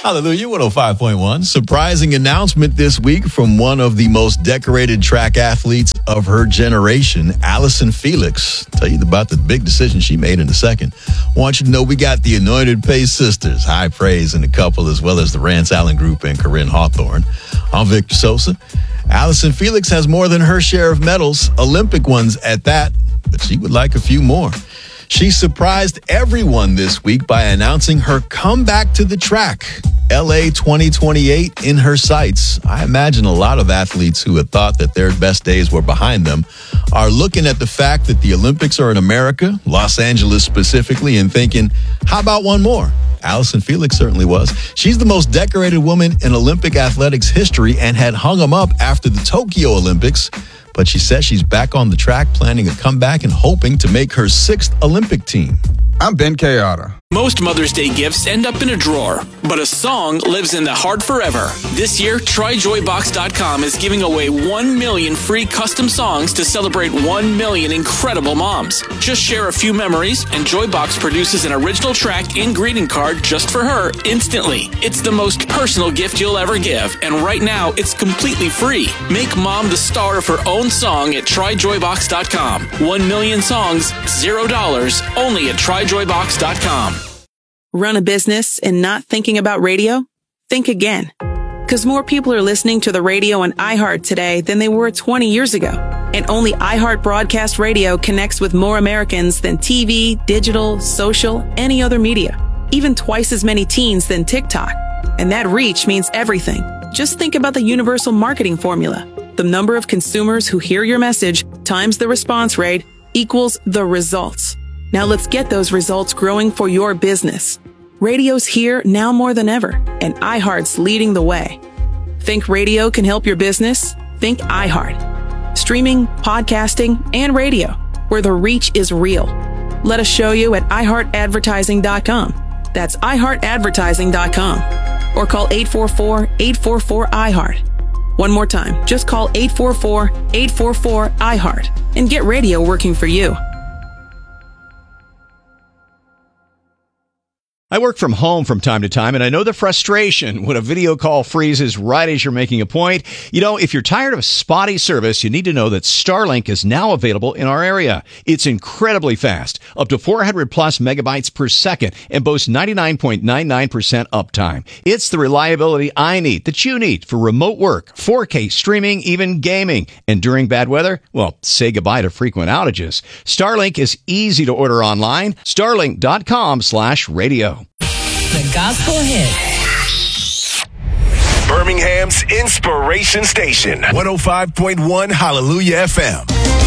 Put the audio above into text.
Hallelujah, 105.1. Surprising announcement this week from one of the most decorated track athletes of her generation, Allison Felix. Tell you about the big decision she made in a second. I want you to know we got the Anointed Pace Sisters, High Praise and a couple, as well as the Rance Allen Group and Corinne Hawthorne. I'm Victor Sosa. Allison Felix has more than her share of medals, Olympic ones at that, but she would like a few more. She surprised everyone this week by announcing her comeback to the track. LA 2028 in her sights. I imagine a lot of athletes who had thought that their best days were behind them are looking at the fact that the Olympics are in America, Los Angeles specifically, and thinking, how about one more? Allison Felix certainly was. She's the most decorated woman in Olympic athletics history and had hung them up after the Tokyo Olympics. But she says she's back on the track, planning a comeback and hoping to make her 6th Olympic team. I'm Ben Kayada. Most Mother's Day gifts end up in a drawer, but a song lives in the heart forever. This year, TryJoyBox.com is giving away 1 million free custom songs to celebrate 1 million incredible moms. Just share a few memories, and Joybox produces an original track and greeting card just for her instantly. It's the most personal gift you'll ever give, and right now, it's completely free. Make mom the star of her own song at TryJoyBox.com. 1 million songs, $0, only at TryJoyBox.com. Run a business and not thinking about radio? Think again. Because more people are listening to the radio on iHeart today than they were 20 years ago. And only iHeart Broadcast Radio connects with more Americans than TV, digital, social, any other media. Even twice as many teens than TikTok. And that reach means everything. Just think about the universal marketing formula. The number of consumers who hear your message times the response rate equals the results. Now let's get those results growing for your business. Radio's here now more than ever, and iHeart's leading the way. Think radio can help your business? Think iHeart. Streaming, podcasting, and radio, where the reach is real. Let us show you at iHeartAdvertising.com. That's iHeartAdvertising.com. Or call 844-844-iHeart. One more time, just call 844-844-iHeart and get radio working for you. I work from home from time to time, and I know the frustration when a video call freezes right as you're making a point. You know, if you're tired of spotty service, you need to know that Starlink is now available in our area. It's incredibly fast, up to 400 plus megabytes per second, and boasts 99.99% uptime. It's the reliability I need, that you need, for remote work, 4K streaming, even gaming. And during bad weather, well, say goodbye to frequent outages. Starlink is easy to order online. Starlink.com/radio. The Gospel Hit. Birmingham's Inspiration Station. 105.1 Hallelujah FM.